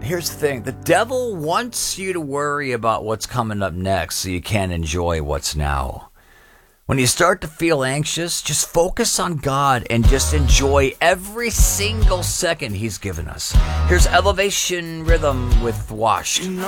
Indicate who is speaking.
Speaker 1: Here's the thing. The devil wants you to worry about what's coming up next so you can't enjoy what's now. When you start to feel anxious, just focus on God and just enjoy every single second He's given us. Here's Elevation Rhythm with Washed.